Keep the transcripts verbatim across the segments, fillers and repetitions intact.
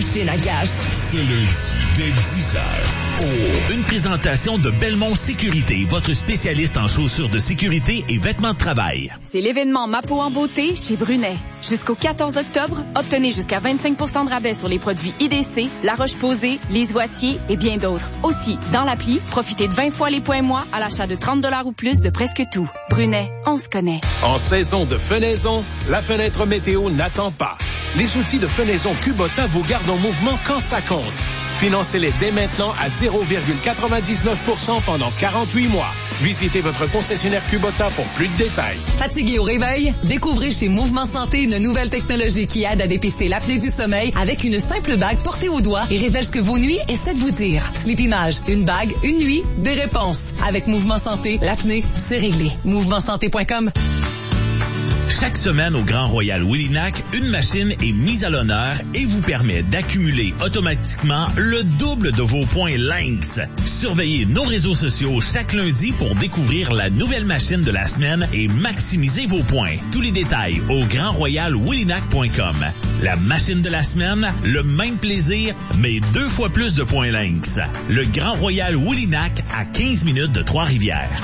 machine à gaz. Ce lundi, dès dix heures. Oh, une présentation de Belmont Sécurité, votre spécialiste en chaussures de sécurité et vêtements de travail. C'est l'événement Ma peau en beauté chez Brunet. Jusqu'au quatorze octobre, obtenez jusqu'à vingt-cinq pour cent de rabais sur les produits I D C, La Roche-Posay, Les Oitiers et bien d'autres. Aussi, dans l'appli, profitez de vingt fois les points mois à l'achat de trente dollars ou plus de presque tout. Brunet, on se connaît. En saison de fenaison, la fenêtre météo n'attend pas. Les outils de fenaison Kubota vous gardent en mouvement quand ça compte. Financez-les dès maintenant à zéro virgule quatre-vingt-dix-neuf pour cent pendant quarante-huit mois. Visitez votre concessionnaire Kubota pour plus de détails. Fatigué au réveil? Découvrez chez Mouvement Santé une nouvelle technologie qui aide à dépister l'apnée du sommeil avec une simple bague portée au doigt et révèle ce que vos nuits essaient de vous dire. Sleep Image, une bague, une nuit, des réponses. Avec Mouvement Santé, l'apnée, c'est réglé. mouvement santé point com. Chaque semaine au Grand Royal Willynack, une machine est mise à l'honneur et vous permet d'accumuler automatiquement le double de vos points Lynx. Surveillez nos réseaux sociaux chaque lundi pour découvrir la nouvelle machine de la semaine et maximiser vos points. Tous les détails au grand royal willynack point com. La machine de la semaine, le même plaisir, mais deux fois plus de points Lynx. Le Grand Royal Willynack à quinze minutes de Trois-Rivières.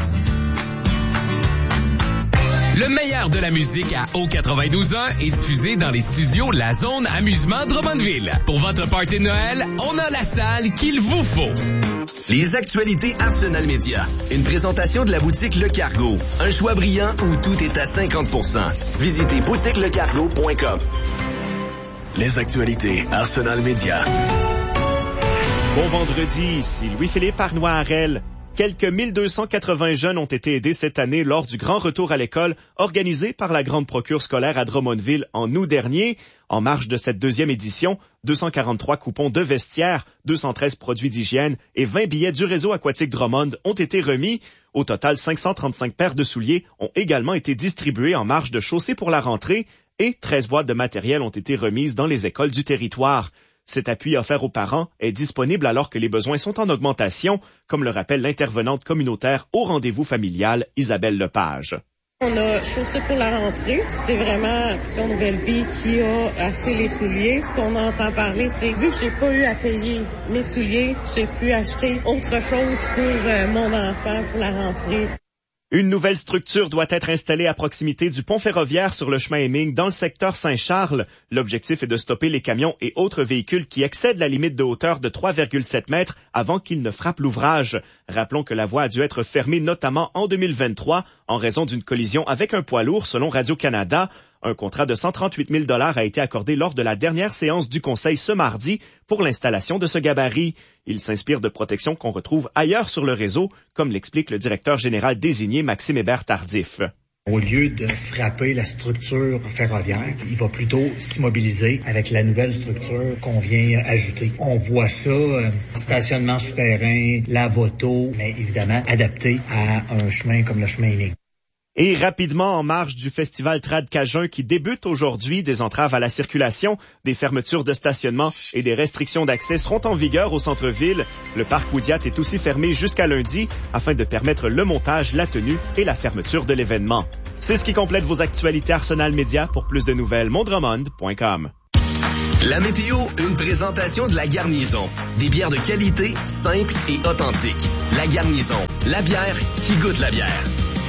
Le meilleur de la musique à O quatre-vingt-douze ans est diffusé dans les studios La Zone Amusement Drummondville. Pour votre party de Noël, on a la salle qu'il vous faut. Les actualités Arsenal Média. Une présentation de la boutique Le Cargo. Un choix brillant où tout est à cinquante pour cent. Visitez boutique le cargo point com. Les actualités Arsenal Média. Bon vendredi, ici Louis-Philippe Arnois-Harel. Quelques mille deux cent quatre-vingts jeunes ont été aidés cette année lors du grand retour à l'école organisé par la Grande Procure scolaire à Drummondville en août dernier. En marge de cette deuxième édition, deux cent quarante-trois coupons de vestiaire, deux cent treize produits d'hygiène et vingt billets du réseau aquatique Drummond ont été remis. Au total, cinq cent trente-cinq paires de souliers ont également été distribuées en marge de chaussée pour la rentrée et treize boîtes de matériel ont été remises dans les écoles du territoire. Cet appui offert aux parents est disponible alors que les besoins sont en augmentation, comme le rappelle l'intervenante communautaire au rendez-vous familial, Isabelle Lepage. On a chaussé pour la rentrée. C'est vraiment Action Nouvelle Vie qui a acheté les souliers. Ce qu'on entend parler, c'est vu que j'ai pas eu à payer mes souliers, j'ai pu acheter autre chose pour euh, mon enfant pour la rentrée. Une nouvelle structure doit être installée à proximité du pont ferroviaire sur le chemin Heming dans le secteur Saint-Charles. L'objectif est de stopper les camions et autres véhicules qui excèdent la limite de hauteur de trois virgule sept mètres avant qu'ils ne frappent l'ouvrage. Rappelons que la voie a dû être fermée notamment en deux mille vingt-trois en raison d'une collision avec un poids lourd selon Radio-Canada. Un contrat de cent trente-huit mille dollars a été accordé lors de la dernière séance du Conseil ce mardi pour l'installation de ce gabarit. Il s'inspire de protections qu'on retrouve ailleurs sur le réseau, comme l'explique le directeur général désigné Maxime Hébert-Tardif. Au lieu de frapper la structure ferroviaire, il va plutôt s'immobiliser avec la nouvelle structure qu'on vient ajouter. On voit ça, euh, stationnement souterrain, lave-auto, mais évidemment adapté à un chemin comme le chemin Heming. Et rapidement, en marge du festival Trad Cajun qui débute aujourd'hui, des entraves à la circulation, des fermetures de stationnement et des restrictions d'accès seront en vigueur au centre-ville. Le parc Oudiat est aussi fermé jusqu'à lundi afin de permettre le montage, la tenue et la fermeture de l'événement. C'est ce qui complète vos actualités Arsenal Média. Pour plus de nouvelles, mondremond point com. La météo, une présentation de La Garnison. Des bières de qualité, simples et authentiques. La Garnison, la bière qui goûte la bière.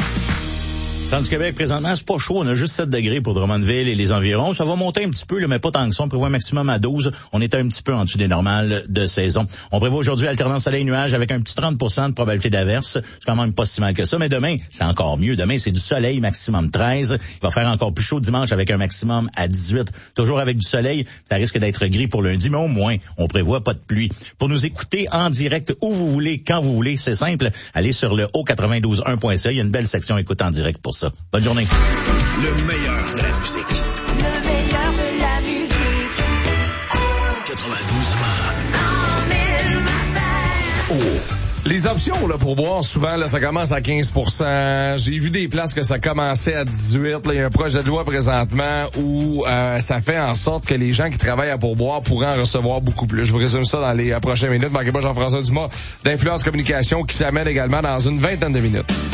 Centre du Québec, présentement, c'est pas chaud. On a juste sept degrés pour Drummondville et les environs. Ça va monter un petit peu, là, mais pas tant que ça. On prévoit un maximum à douze. On est un petit peu en dessous des normales de saison. On prévoit aujourd'hui alternance soleil-nuage avec un petit trente pour cent de probabilité d'averse. C'est quand même pas si mal que ça. Mais demain, c'est encore mieux. Demain, c'est du soleil, maximum treize. Il va faire encore plus chaud dimanche avec un maximum à dix-huit. Toujours avec du soleil. Ça risque d'être gris pour lundi, mais au moins, on prévoit pas de pluie. Pour nous écouter en direct où vous voulez, quand vous voulez, c'est simple. Allez sur le O quatre-vingt-douze un point C A. Il y a une belle section écoute en direct pour ça. Bonne journée. Le meilleur de la musique. Le meilleur de la musique. quatre-vingt-douze Oh. Les options là pour boire, souvent, là, ça commence à quinze pour cent. J'ai vu des places que ça commençait à dix-huit. Là, il y a un projet de loi présentement où euh, ça fait en sorte que les gens qui travaillent à pourboire pourraient en recevoir beaucoup plus. Je vous résume ça dans les euh, prochaines minutes. Manquez pas Jean-François Dumas d'Influence Communication qui s'amène également dans une vingtaine de minutes.